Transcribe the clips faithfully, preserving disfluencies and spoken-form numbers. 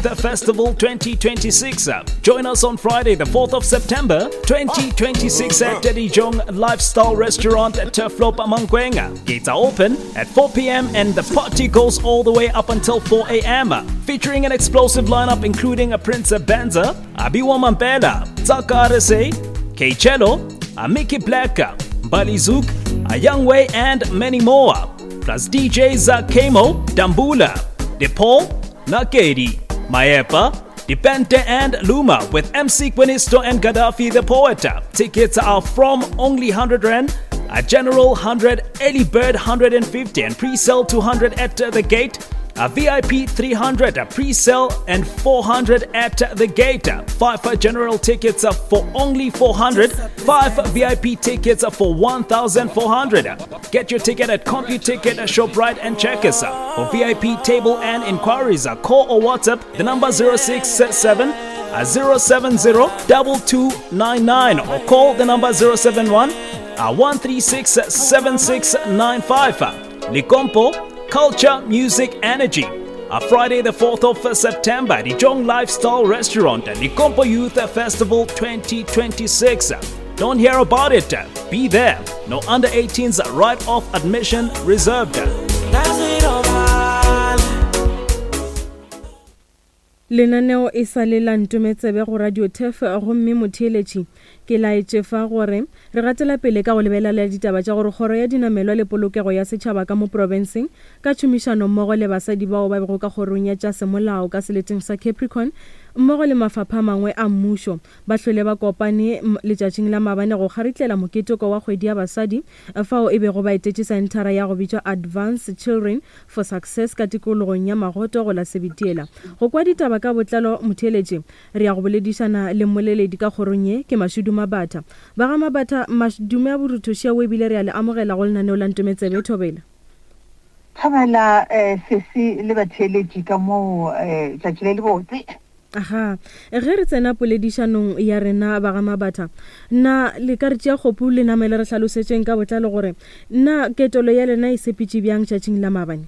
Youth Festival twenty twenty-six. Join us on Friday, the fourth of September, twenty twenty-six at Dijong Lifestyle Restaurant at Turfloop Mangwenga. Gates are open at four p.m. and the party goes all the way up until four a.m. Featuring an explosive lineup including a Prince Benza, Abiwa Mampela, Zaka R S A, K Cello, a Mickey Black, Bali Zook, a Young Way and many more. Plus D Js Kamo, Dambula, DePaul, Nakedi, Maepa, Dipente and Luma with M C Quinisto and Gaddafi the Poet. Tickets are from only one hundred rand, a general one hundred, early bird one hundred fifty and pre-sale two hundred at the gate. A V I P three hundred, a pre-sale and four hundred at the gate. Five general tickets for only four hundred. Five V I P tickets for one thousand four hundred. Get your ticket at CompuTicket, ShopRite and Checkers. For V I P table and inquiries, call or WhatsApp the number zero six seven zero seven zero two two nine nine or call the number zero seven one one three six seven six nine five. Licompo, Culture, Music, Energy. A Friday the fourth of September, Dijong Lifestyle Restaurant, Licompo Youth Festival twenty twenty-six. Don't hear about it, be there. No under eighteens, right off admission reserved. Lenaneo e sale la ntumetsebe go Radio Tef go mme motheletši ke laetše fa gore re gatela pele ka go lebelela ditaba tša gore kgoro ya dinamelwa le polokego ya setšhaba ka mo provinceng ka tšhomišano mmogo le basadi bao ba bego ka kgorong ya tša semolao ka seleteng sa Capricorn mmogo le mafapha mangwe a mmušo ba hlwele ba kopane letšatšing la mabane go kgaritlela moketeko wa kgwedi ya basadi fao e bego ba etetše sentara ya go bitšwa Advanced Children for Success ka tikologong ya Magoto go la Sebitiela. Go kwa ditaba ka botlalo motheletše re ya go boledišana le moleledi ka kgorong ye ke Mashudu Mabata ba ga Mabata Mashudu ya boruthošia o ebile re a le amogela go lenaneo la ntumetsebe thobela thobela eh sesi le batheletši ka mo eh tšatši le botse. Aha, e ge re tsena poledišanong ya rena ba ga Mabata na le ka re tšea kgopu le namele re hlalosetšeng ka botlalo gore na ketolo ya lena e sepitše bjang tšatšing la mabane.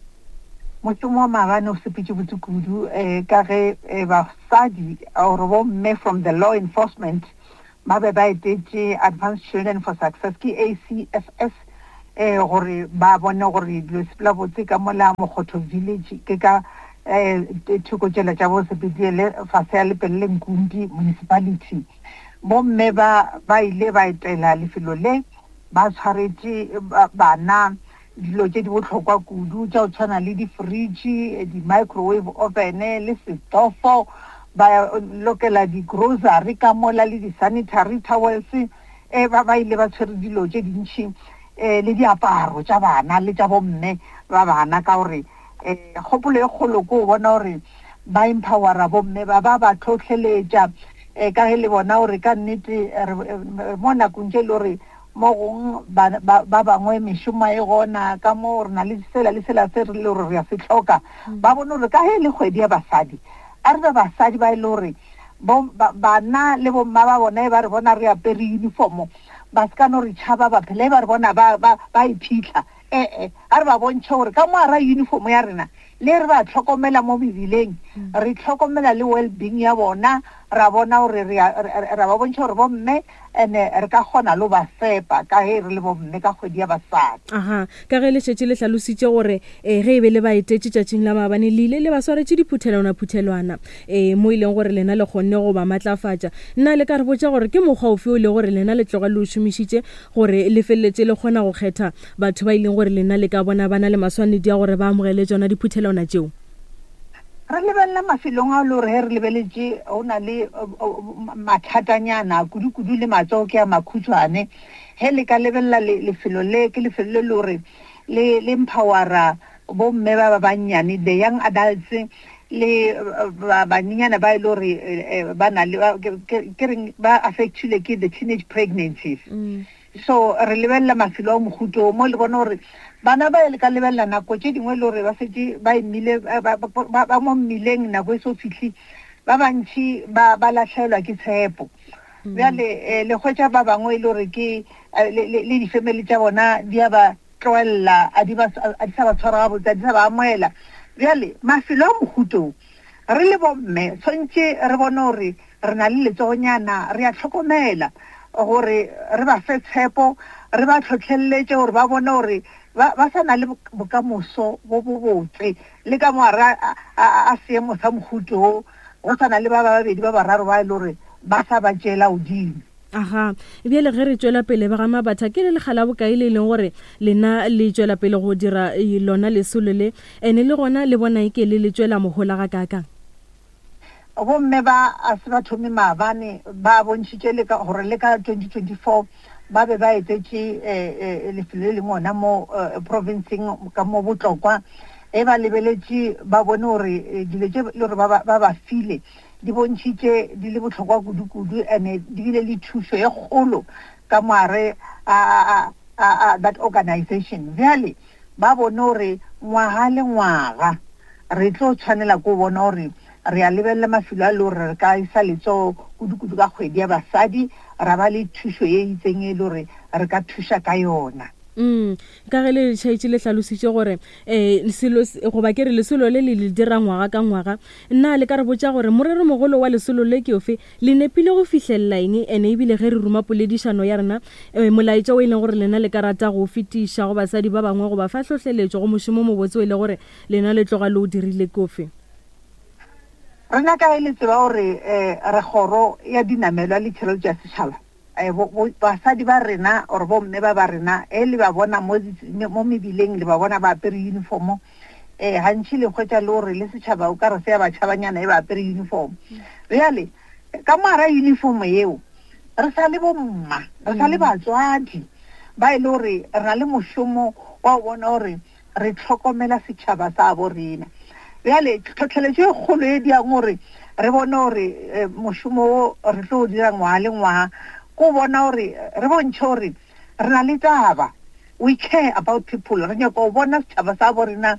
Mošomo wa mabane o sepitše botse-kudu um ka ge basadi or bomme from the law enforcement ba be ba etetše Advanced Children for Success ke A C F S um gore ba bone gore dilo sepela botse ka mola Mogotho village ke ka eh thoko tšela tša bo Sebitiele fase ya lepelle Nkundi municipality. Bomme ba ba ile ba etela lefelo le ba tshwaretše bana dilo tše di bohlokwa kudu tša go tshwana le di-fridge, di-microwave oven le setofo ba lokela di-grocery ka mola le di-sanitary towels e ba ba ile ba tshwere dilo tše dintšhi um le diaparo tša bana le tša bomme ba bana ka gore eh kgopolo e kgolo ko bona gore ba empowera bomme ba ba ba tlhotlheletša eh ka le bona gore ka nnete mo nakong tše le gore mo gong ba bangwe mešomo e gona ka mo re na le sela le sela se re le gore re a se tlhoka ba bone gore ka he le kgwedi ya basadi a re ba basadi ba ile gore bana le bomma ba bona ba re bona re apere uniformo ba ska no re tšhaba ba phele ba re bona ba ba iphitlha eh eh a re ba bontšhe gore ka mo ara uniform ya rena le re ba tlhokomela mo mebileng re tlhokomela le well-being ya bona ra bona gore re ra ba bontšhe gore bomme ene re ka kgona le ba fepa ka he re le bomme ka kgwedi ya basadi. Aha, ka ge le šetše le hlalositše gore eh ge e be le ba etetše tšatšing la mabane le ile le ba swaretše diphuthelwana phuthelwana eh mo ileng gore lena le kgonne go ba matlafatša nna le ka re botša gore ke mokgwa ofe o le gore lena le tloga le o šomišitše gore le felletše le kgona go kgetha batho ba ileng gore lena le ka bona bana le maswanedi ya gore ba amogele tšona diphuthelwana tšeo. Re lebelela mafelong a le gore he re lebeletše go na le mathatanyana kudu-kudu le matsogo ke a makhutshwane he le ka lebelela lefelo le ke lefelo le le gore le empowera bomme ba ba bannyane the young adults le banyenyana ba ile gore ba na le ke reng ba affectile ke the teenage pregnancies. So re lebelela mafelo a mohuto mo le bona gore bana ba ile ka lebelela nako tše dingwe le gore ba setse ba imile ba mo mmileng nako e so fitlhi ba bantši ba latlhelwa ke tshepo bjale le hwetša ba bangwe le gore ke le difamily tša bona di a ba tloella a di sa ba tshwara gabotse a di sa ba amoela bjale mafelo a mohuto re le bomme tshwantse re bone gore re na le letsogonyana re a tlhokomela gore re ba fe tshepo re ba tlhotlheletse gore ba bone gore ba sa na le bokamoso bo bo botse le ka moara a seemo sa mohuto go sa na le ba babedi ba bararo ba ile gore ba sa ba tšela godimo. Aha ebile ge re tswela pele ba ga Mabatha ke le legala bokae le leng gore lena le tswela pele go dira lona lesolo le ene le gona le bona e ke le le tswela mohola ga kakang. Bomme ba a se ba thome maabane ba bontšhitše le ka gore le ka twenty twenty-four ba be ba etetse lefelo le ngona mo provinceng ka mo Botlokwa e ba lebeletše ba bone gore dilo tše le gore ba ba file di bontšhitše di le botlhokwa kudu-kudu ene di bile le thušo ye kgolo ka moare a that organization. Bjale ba bone gore ngwaga le ngwaga re tlo tshwanela ko bona gore re a lebelela mafelo a le gore re ka isa letso kudu-kudu ka kgwedi ya basadi ra ba le thušo ye itseng e le gore re ka thuša ka yona. Mm ka ge le tšhaitše le hlalositše gore eh selo go ba ke re lesolo le le le dira ngwaga ka ngwaga nna le ka re botša gore morero mogolo wa lesolo le ke ofe le nepile go fihlelela eng ene ebile ge re ruma poledišano ya rena molaetša o ile gore lena le ka rata go fetiša go basadi ba bangwe go ba fa hlohleletšo go mošomo mobotse o ile gore lena le tloga le o dirile ke ofe. Rena ka ile tseba gore re kgoro ya dinamelwa le tshireletšo ya setšhaba basadi ba rena or bomme ba ba rena e le ba bona mo mebileng le ba bona ba apere uniformo eh hantši le kgwetša le gore le setšhaba o ka re se ya batšhabanyana e ba apere uniform. Bjale ka moara uniform yeo re sa le bomma re sa le batswadi ba ile gore re na le mošomo wa bona gore re tlhokomela setšhaba sa bo rena. Bjale tlhotlheletšo e kgolo e diang gore re bone gore mošomo o re tlo o dira ngwaga le ngwaga ko bona gore re bontšhe gore re na le taba we care about people re nyaka go bona setšhaba sa bo rena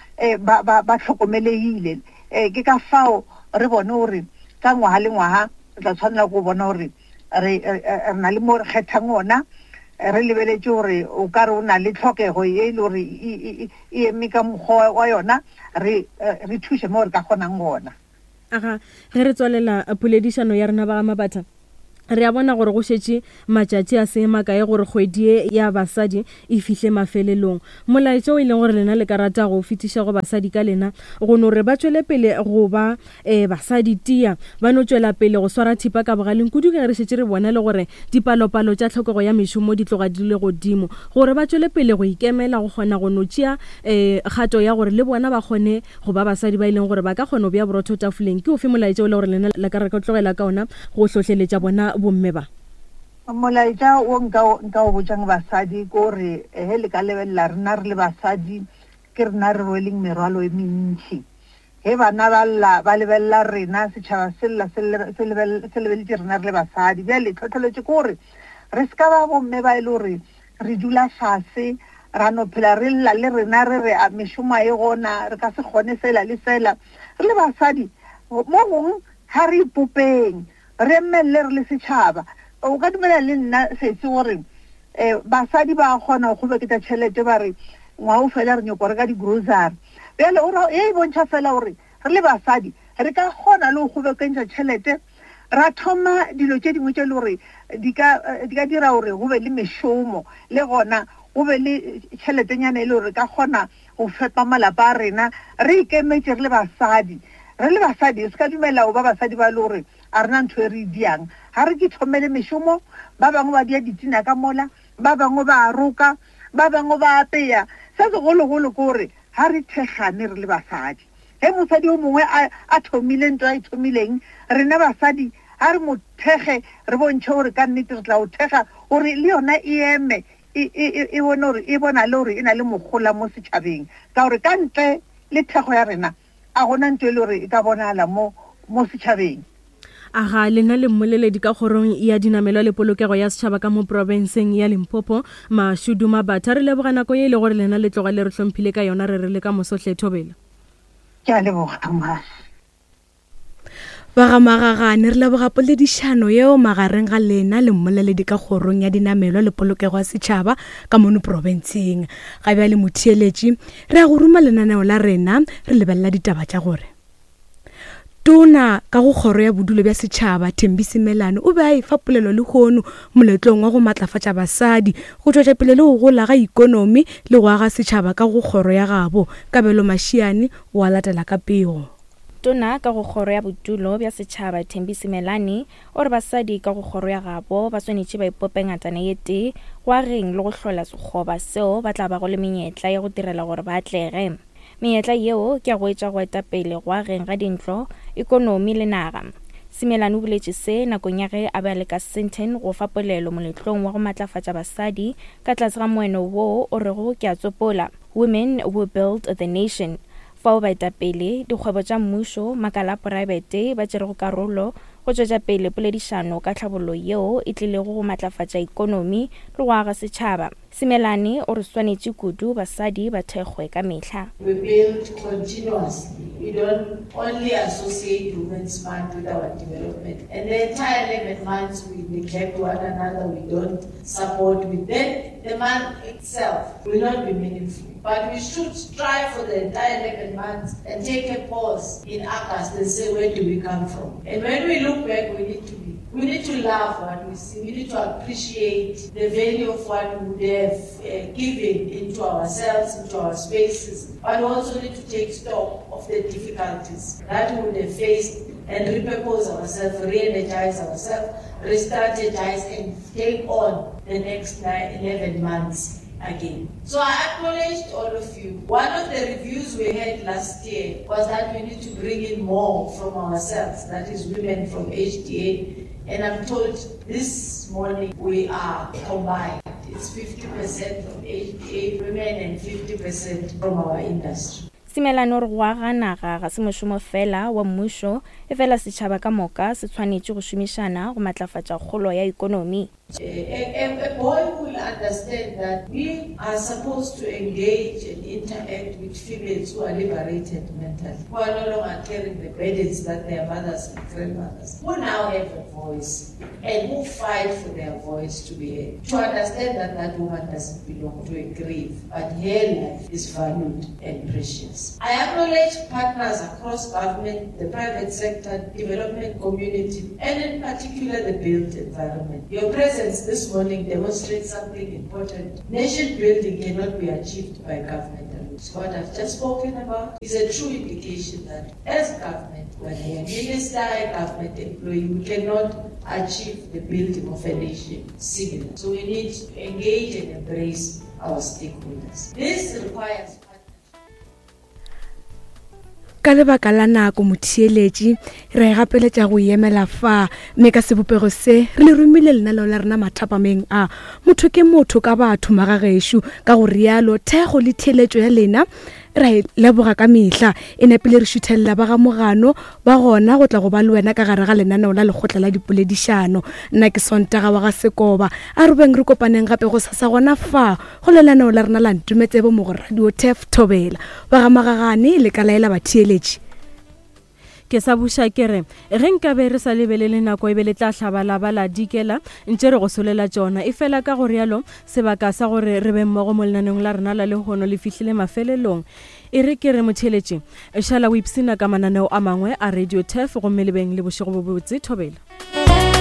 ba tlhokomelegile ke ka fao re bone gore ka ngwaga le ngwaga re tla tshwanela go bona gore re na le mo re kgethang ona re lebeletse gore o ka re o na le tlhokego e le gore e eme ka mokgwa wa yona re thuše mo re ka kgonang gona. Aga ge re tswalela poledišano ya rena ba ga Mabatha re a bona gore go šetše matšatši a seema kae gore kgwedi ya basadi e fihle mafelelong molaetša o ileng gore lena le ka rata go fetiša go basadi ka lena go no re ba tšwele pele go ba eh, basadi tia ba no tšwela pele go swara thipa ka bogaleng kudu ka re šetše re bona le gore dipalopalo tša tlhokego ya mešomo di tloga di le godimo gore ba tšwele pele go ikemela go kgona go no tšea eh, kgato ya gore le bona ba kgone go ba basadi ba ileng gore ba ka kgona go bea borotho tafoleng ke ofe molaetša o le gore lena le ka re ka tlogela ka ona go hlohleletša bona bomme ba. Molaetša o nka o botšang basadi ko re he le ka lebelela rena re le basadi ke rena re rweleng merwalo e mentši he bana ba lebelela rena setšhaba se lebeletše rena re le basadi bjale tlhotlheletše ko gore re se ka ba bomme ba e le gore re dula fase ra no phela re lla le rena re re mešomo e gona re ka se kgone sela le sela re le basadi mo gongwe ga re ipopeng re mmele re le setšhaba o ka dumela le nna setse gore eh basadi ba kgona go beketa tšhelete ba re ngwa o fela re nyoko re ka di-grocery bjale e bontšha fela gore re le basadi re ka kgona le go bekentša tšhelete ra thoma dilo tše dingwe tše le gore di ka dira gore go be le mešomo le gona go be le tšheletenyana e le gore re ka kgona go fepa malapa a rena re ikemetse re le basadi re le basadi se ka dumela o ba basadi ba le gore a rena ntho e re diang ga re ke thomele mešomo ba bangwe ba dia ditina ka mola ba bangwe ba roka ba bangwe ba apeya se segologolo ke gore ga re thekgane re le basadi ge mosadi o mongwe a thomile ntho a e thomileng rena basadi ga re mo thege re bontšhe gore ka nnete re tla o thega gore le yona e eme e bone gore e bona le gore e na le mogola mo setšhabeng ka gore ka ntle le thego ya rena a gona ntho e le gore e ka bonala mo setšhabeng. Aga lena le mmoleledi ka kgorong ya dinamelwa le polokego ya setšhaba ka mo provinceng ya Limpopo Mashudu Mabatha re leboga nako ye le gore lena le tloga le re hlomphile ka yona re re le ka mosohle thobela. Ke a leboga Thomas. Ba ga magagane re leboga poledišano yeo magareng ga lena le mmoleledi ka kgorong ya dinamelwa le polokego ya setšhaba ka mono provinceng ga bja le motheeletši re a go ruma lenaneo la rena re lebelela ditaba tša gore Tona ka go kgoro ya bodulo bja setšhaba Thembisi Melane o be a e fa polelo le kgono moletlong wa go matlafatša basadi go tšwetša pele le go gola ga ikonomi le go aga setšhaba ka go kgoro ya gabo Kabelo Mashiane wa latela ka pego. Tona ka go kgoro ya bodulo bja setšhaba Thembisi Melane o re basadi ka go kgoro ya gabo ba swanetše ba ipope ngatana ye tee go ageng le go hlola sekgoba seo ba tla ba go le menyetla ya go direla gore ba atlege. Menyetla yeo ke a go etša go etapele go ageng ga dintlo, ikonomi le naga. Simelane o boletše se nakong ya ge a be a le ka Sandton go fa polelo moletlong wa go matlafatša basadi ka tlase ga moeno woo o rego ke a tsopola Women Will Build the Nation. Fao baetapele dikgwebo tša mmušo makala a poraebete ba tšerego karolo go tšwetša pele poledišano ka tlhabollo yeo e tlilego go matlafatša ikonomi le go aga setšhaba. Simelane o re swanetše kudu basadi ba thekgwe ka mehla. We build continuously. We don't only associate Women's Month with our development. And the entire eleven months we neglect one another, we don't support with them. The month itself will not be meaningful. But we should strive for the entire eleven months and take a pause in August and say, where do we come from? And when we look back, we need to be, we need to love what we see. We need to appreciate the value of what we have uh, given into ourselves, into our spaces. But we also need to take stock of the difficulties that we would have faced and repurpose ourselves, re-energize ourselves, re-strategize and take on the next nine, eleven months. Again. So I acknowledged all of you. One of the reviews we had last year was that we need to bring in more from ourselves, that is women from H D A. And I'm told this morning we are combined. It's fifty percent from H D A women and fifty percent from our industry. Simelane o re go aga naga ga se mošomo fela wa mmušo e fela setšhaba ka moka se tshwanetše go šomišana go matlafatša kgolo ya ikonomi. A, a, a boy will understand that we are supposed to engage and interact with females who are liberated mentally, who are no longer carrying the burdens that their mothers and grandmothers, who now have a voice and who fight for their voice to be heard. To understand that that woman doesn't belong to a grave, but her life is valued and precious. I acknowledge partners across government, the private sector, development community, and in particular the built environment. Your presence this morning demonstrates something important. Nation building cannot be achieved by government alone. What I've just spoken about is a true indication that as government, whether you're a minister, a government employee, we cannot achieve the building of a nation singular. So we need to engage and embrace our stakeholders. This requires ka lebaka la nako motheeletši re gapeletša go emela fa mme ka sebopego se re le romile lenaneo la rena mathapameng a motho ke motho ka batho magagešo ka go rialo thego le theeletšo ya lena ra leboga ka mehla e nepile re šuthelela ba ga mogano ba gona go tla go ba le wena ka gare ga lenaneo la lekgotla la dipoledišano nna ke Sontaga wa ga Sekoba a re beng re kopaneng gape go sasa gona fa go lenaneo la rena la ntumetsebo mo go Radio Tef Thobela ba ga magagane le ka laela batheeletši ke sa buša kere ge nka be re sa lebelele nako e be le tla hlabalabala dikela ntše re go solela tšona e fela ka go rialo sebaka sa gore re be mmogo mo lenaneng la rena la lehono le fihlile mafelelong e re ke re motheeletši e šala o ipsina ka mananeo a mangwe a Radio Tef gomme le beng le bošego bo botse Thobela.